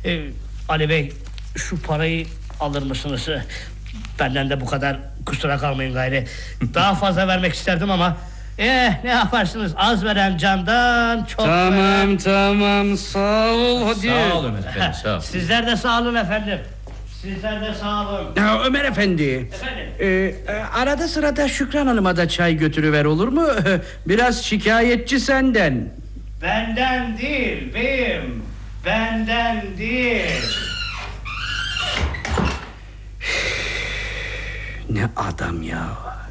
Ali Bey, şu parayı alır mısınız? Benden de bu kadar, kusura kalmayın gayri. Daha fazla vermek isterdim ama ne yaparsınız, az veren candan çok veren... Tamam sağ ol hadi. Sağ olun efendim, sağ olun. Sizler de sağ olun efendim. Sizler de sağ olun. Ömer Efendi. Efendim? Arada sırada Şükran Hanım'a da çay götürüver, olur mu? Biraz şikayetçi senden. Benden değil beyim, benden değil. Ne adam ya.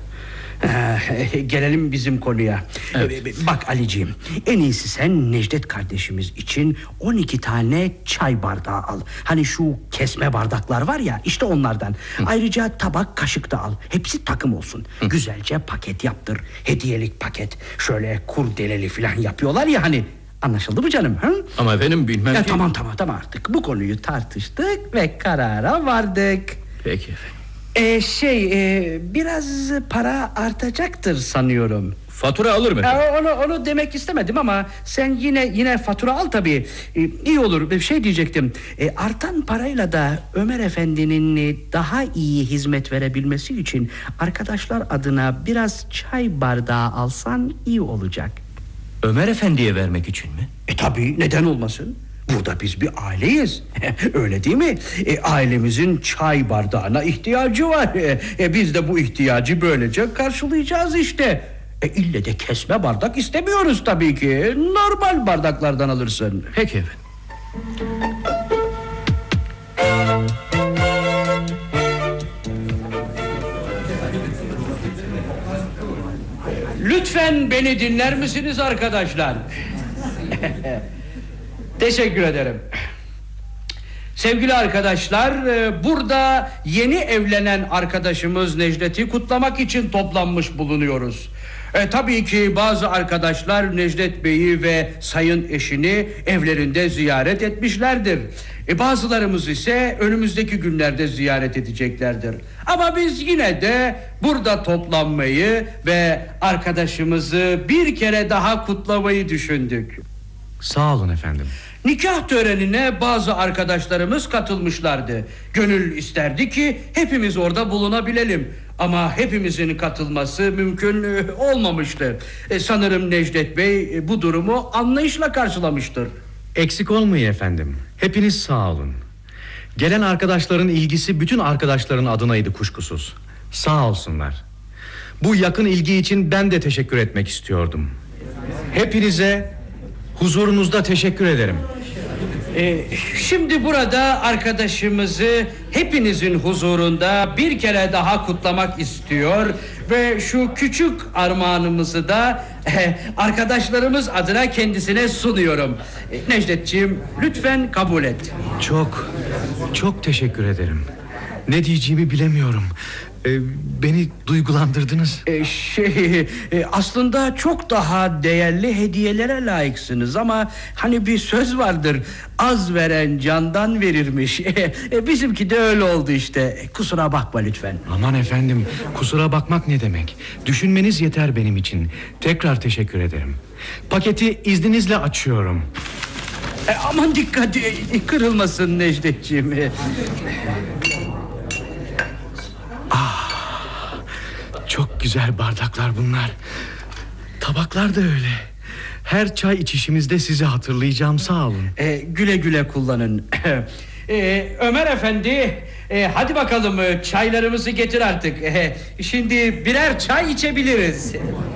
Gelelim bizim konuya. Bak Aliciğim, en iyisi sen Necdet kardeşimiz için 12 tane çay bardağı al. Hani şu kesme bardaklar var ya, işte onlardan. Ayrıca tabak, kaşık da al. Hepsi takım olsun. Güzelce paket yaptır. Hediyelik paket. Şöyle kurdeleli falan yapıyorlar ya hani. Anlaşıldı mı canım? Hı? Ama efendim bilmem ki... Tamam artık bu konuyu tartıştık ve karara vardık. Peki efendim. Biraz para artacaktır sanıyorum. Fatura alır mı? Onu demek istemedim ama sen yine fatura al tabii. İyi olur. Diyecektim. Artan parayla da Ömer Efendi'nin daha iyi hizmet verebilmesi için arkadaşlar adına biraz çay bardağı alsan iyi olacak. Ömer Efendi'ye vermek için mi? Tabii, neden olmasın? Burada biz bir aileyiz. Öyle değil mi? Ailemizin çay bardağına ihtiyacı var. Biz de bu ihtiyacı böylece karşılayacağız işte. İlle de kesme bardak istemiyoruz tabii ki. Normal bardaklardan alırsın. Peki efendim. Lütfen beni dinler misiniz arkadaşlar? Teşekkür ederim. Sevgili arkadaşlar, burada yeni evlenen arkadaşımız Necdet'i kutlamak için toplanmış bulunuyoruz. Tabii ki bazı arkadaşlar Necdet Bey'i ve sayın eşini evlerinde ziyaret etmişlerdir. Bazılarımız ise önümüzdeki günlerde ziyaret edeceklerdir. Ama biz yine de burada toplanmayı ve arkadaşımızı bir kere daha kutlamayı düşündük. Sağ olun efendim. Nikah törenine bazı arkadaşlarımız katılmışlardı. Gönül isterdi ki hepimiz orada bulunabilelim. Ama hepimizin katılması mümkün olmamıştı. Sanırım Necdet Bey bu durumu anlayışla karşılamıştır. Eksik olmayın efendim. Hepiniz sağ olun. Gelen arkadaşların ilgisi bütün arkadaşların adınaydı kuşkusuz. Sağ olsunlar. Bu yakın ilgi için ben de teşekkür etmek istiyordum. Hepinize huzurunuzda teşekkür ederim. Şimdi burada arkadaşımızı hepinizin huzurunda bir kere daha kutlamak istiyor ve şu küçük armağanımızı da arkadaşlarımız adına kendisine sunuyorum. Necdetciğim, lütfen kabul et. Çok teşekkür ederim. Ne diyeceğimi bilemiyorum. Beni duygulandırdınız. Aslında çok daha değerli hediyelere layıksınız ama hani bir söz vardır, az veren candan verirmiş. Bizimki de öyle oldu işte. Kusura bakma lütfen. Aman efendim, kusura bakmak ne demek? Düşünmeniz yeter benim için. Tekrar teşekkür ederim. Paketi izninizle açıyorum. Aman dikkat, kırılmasın Necdetciğim. Çok güzel bardaklar bunlar. Tabaklar da öyle. Her çay içişimizde sizi hatırlayacağım, sağ olun. Güle güle kullanın. Ömer Efendi, hadi bakalım çaylarımızı getir artık. Şimdi birer çay içebiliriz.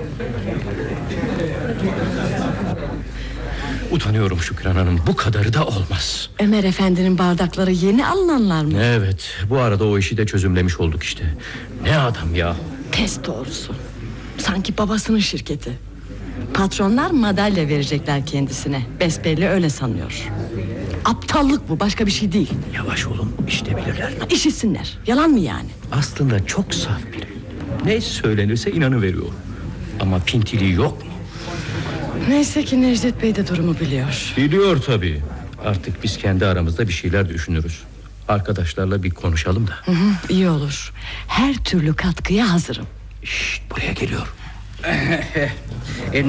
Utanıyorum Şükran Hanım, bu kadarı da olmaz. Ömer Efendi'nin bardakları yeni alınanlar mı? Evet, bu arada o işi de çözümlemiş olduk işte. Ne adam ya. Pes doğrusu. Sanki babasının şirketi. Patronlar madalya verecekler kendisine. Besbelli öyle sanıyor. Aptallık bu, başka bir şey değil. Yavaş olun, işte bilirler. İşitsinler. Yalan mı yani? Aslında çok saf biri. Ne söylenirse inanıveriyor. Ama pintiliği yok mu? Neyse ki Necdet Bey de durumu biliyor. Biliyor tabii. Artık biz kendi aramızda bir şeyler düşünürüz. Arkadaşlarla bir konuşalım da. İyi olur. Her türlü katkıya hazırım. Şşt, buraya geliyor.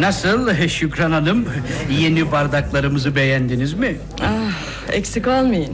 Nasıl Şükran Hanım? Yeni bardaklarımızı beğendiniz mi? Eksik olmayın.